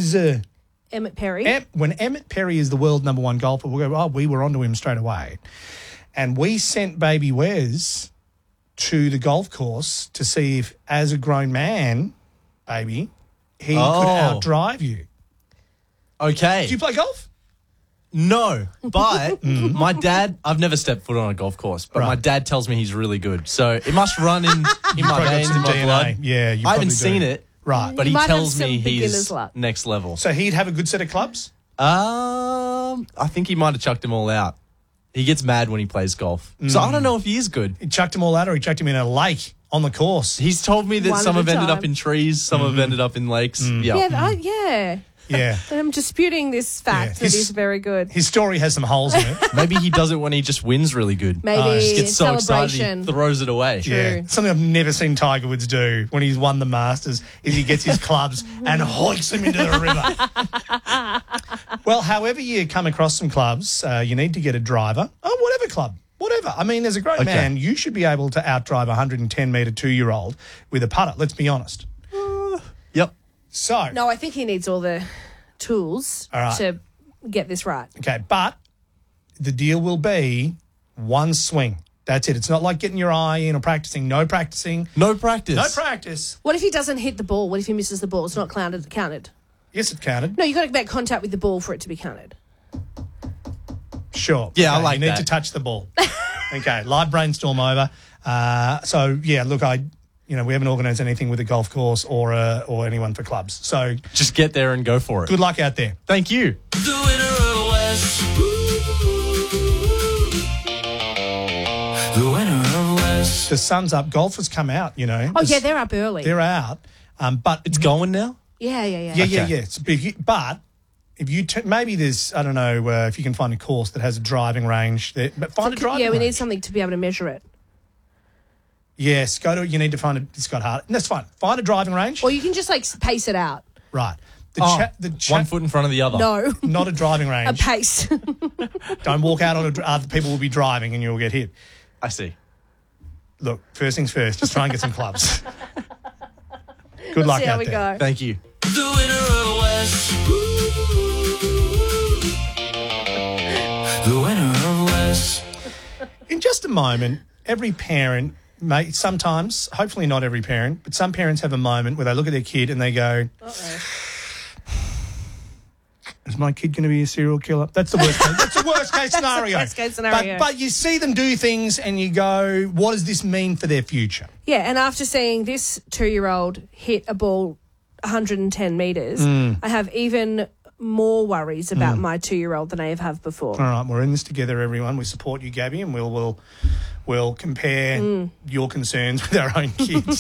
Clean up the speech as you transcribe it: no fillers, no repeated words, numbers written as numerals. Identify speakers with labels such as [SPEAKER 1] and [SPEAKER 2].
[SPEAKER 1] is
[SPEAKER 2] Emmett Perry.
[SPEAKER 1] When Emmett Perry is the world number one golfer, we'll go, oh, we were onto him straight away. And we sent baby Wes to the golf course to see if, as a grown man, baby, he could outdrive you.
[SPEAKER 3] Okay.
[SPEAKER 1] Do you play golf?
[SPEAKER 3] No, but my dad, I've never stepped foot on a golf course, but my dad tells me he's really good. So it must run in my
[SPEAKER 1] Probably got
[SPEAKER 3] veins,
[SPEAKER 1] some
[SPEAKER 3] in my
[SPEAKER 1] DNA.
[SPEAKER 3] blood.
[SPEAKER 1] Yeah, you
[SPEAKER 3] I haven't
[SPEAKER 1] probably
[SPEAKER 3] seen
[SPEAKER 1] do.
[SPEAKER 3] it,
[SPEAKER 1] Right.
[SPEAKER 3] but
[SPEAKER 2] You
[SPEAKER 3] he
[SPEAKER 2] might have
[SPEAKER 3] tells
[SPEAKER 2] some
[SPEAKER 3] me
[SPEAKER 2] beginner's
[SPEAKER 3] he's
[SPEAKER 2] luck.
[SPEAKER 3] next level.
[SPEAKER 1] So he'd have a good set of clubs?
[SPEAKER 3] I think he might have chucked them all out. He gets mad when he plays golf. So I don't know if he is good.
[SPEAKER 1] He chucked them all out or he chucked them in a lake on the course?
[SPEAKER 3] He's told me that
[SPEAKER 2] One
[SPEAKER 3] some
[SPEAKER 2] at
[SPEAKER 3] have
[SPEAKER 2] a
[SPEAKER 3] ended
[SPEAKER 2] time.
[SPEAKER 3] up in trees, some have ended up in lakes.
[SPEAKER 2] Yeah.
[SPEAKER 1] Yeah.
[SPEAKER 2] I'm disputing this fact that
[SPEAKER 1] His-
[SPEAKER 2] he's very good.
[SPEAKER 1] His story has some holes in it.
[SPEAKER 3] Maybe he does it when he just wins really good.
[SPEAKER 2] Maybe
[SPEAKER 3] He gets so excited
[SPEAKER 2] celebration.
[SPEAKER 3] he throws it away.
[SPEAKER 1] Yeah. Something I've never seen Tiger Woods do when he's won the Masters is he gets his clubs and hoiks them into the river. Well, however you come across some clubs, you need to get a driver. Oh, whatever club. Whatever. I mean, as a grown man, you should be able to outdrive a 110-metre 2-year-old with a putter. Let's be honest.
[SPEAKER 3] Yep.
[SPEAKER 1] So,
[SPEAKER 2] No, I think he needs all the tools
[SPEAKER 1] All right.
[SPEAKER 2] to get this right.
[SPEAKER 1] okay, but the deal will be one swing. That's it. It's not like getting your eye in or practicing. No practicing.
[SPEAKER 3] No practice.
[SPEAKER 1] No practice.
[SPEAKER 2] What if he doesn't hit the ball? What if he misses the ball? It's not counted.
[SPEAKER 1] Yes, it counted.
[SPEAKER 2] No, you've got to make contact with the ball for it to be counted.
[SPEAKER 1] Sure.
[SPEAKER 3] Yeah, I
[SPEAKER 1] Okay,
[SPEAKER 3] like
[SPEAKER 1] you need
[SPEAKER 3] that.
[SPEAKER 1] to touch the ball. Okay, live brainstorm over. So, yeah, look, we haven't organised anything with a golf course or anyone for clubs. So
[SPEAKER 3] Just get there and go for it.
[SPEAKER 1] good luck out there.
[SPEAKER 3] Thank you.
[SPEAKER 4] The winner of West. The winner of West.
[SPEAKER 1] The sun's up. Golfers come out,
[SPEAKER 2] Oh, yeah, they're up early.
[SPEAKER 1] They're out. But
[SPEAKER 3] It's going now?
[SPEAKER 2] Yeah.
[SPEAKER 1] Yeah. It's big. But if you maybe there's, I don't know if you can find a course that has a driving range. But find a driving
[SPEAKER 2] Yeah, we
[SPEAKER 1] range.
[SPEAKER 2] need something to be able to measure it.
[SPEAKER 1] Yes, you need to find it's got hard. That's fine. Find a driving range.
[SPEAKER 2] Or you can just, pace it out.
[SPEAKER 1] Right.
[SPEAKER 3] One foot in front of the other.
[SPEAKER 2] No.
[SPEAKER 1] Not a driving
[SPEAKER 2] A
[SPEAKER 1] range.
[SPEAKER 2] pace.
[SPEAKER 1] Don't walk out on other people will be driving and you'll get hit.
[SPEAKER 3] I see.
[SPEAKER 1] Look, first things first, just try and get some clubs. Good luck
[SPEAKER 2] See how
[SPEAKER 1] out
[SPEAKER 2] we
[SPEAKER 1] there.
[SPEAKER 2] go.
[SPEAKER 3] Thank you.
[SPEAKER 4] The winner of West. The winner of West.
[SPEAKER 1] In just a moment, every parent may sometimes, hopefully not every parent, but some parents have a moment where they look at their kid and they go, is my kid going to be a serial killer? That's the worst case. That's the worst case scenario.
[SPEAKER 2] worst case scenario.
[SPEAKER 1] But you see them do things and you go, what does this mean for their future?
[SPEAKER 2] Yeah, and after seeing this 2-year-old hit a ball 110 metres, I have even more worries about my 2-year-old than I have before.
[SPEAKER 1] All right, we're in this together, everyone. We support you, Gabby, and we'll compare your concerns with our own kids.